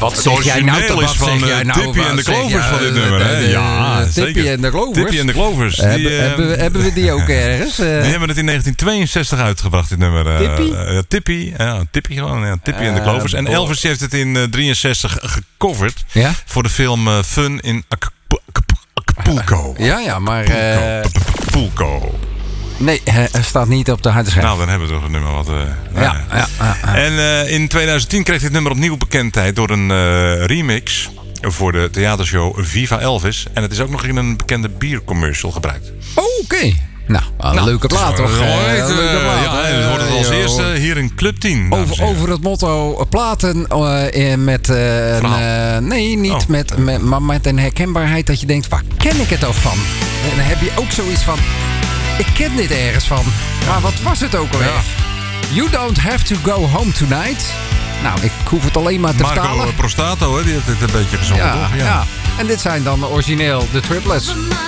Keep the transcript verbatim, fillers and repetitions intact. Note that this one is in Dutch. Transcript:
Wat Het zeg jij nou? origineel Wat is van zeg jij uh, nou? Tippy en de Wat zeg Clovers jij? van dit nummer. Hè? De- de- Ja, Tippy zeker. en de Clovers. Tippy en de Clovers. Die, Hebben, uh, hebben, we, hebben we die ook ergens? Uh, die hebben het in negentien tweeënzestig uitgebracht, dit nummer. Uh, Tippy? Uh, Tippy, ja, Tippy gewoon. Ja, Tippy en de Uh, Clovers. En bo- Elvis heeft het in uh, drieënzestig gecoverd Ja? voor de film uh, Fun in Acap- Acap- Acapulco. Ja, ja, maar... Uh, Acapulco. nee, hij staat niet op de harde schijf. Nou, dan hebben we toch een nummer wat... Uh, ja, nou ja, ja, ja. En uh, in twintig tien kreeg dit nummer opnieuw bekendheid door een uh, remix voor de theatershow Viva Elvis. En het is ook nog in een bekende biercommercial gebruikt. Oh, oké. Okay. Nou, een Nou, leuke plaat toch? Uh, Uh, uh, leuke plaat. ja, en het wordt het als Uh, eerste hier in Club tien. Over, over het motto uh, platen uh, met... Uh, een, uh, nee, niet Oh. met, met... Maar met een herkenbaarheid dat je denkt... Waar ken ik het ook van? En dan heb je ook zoiets van... Ik ken dit ergens van. Maar wat was het ook alweer? Ja. You don't have to go home tonight. Nou, ik hoef het alleen maar te Marco vertalen. Prostato, hè, die heeft het een beetje gezongen, Ja, toch? ja. En dit zijn dan origineel de triplets.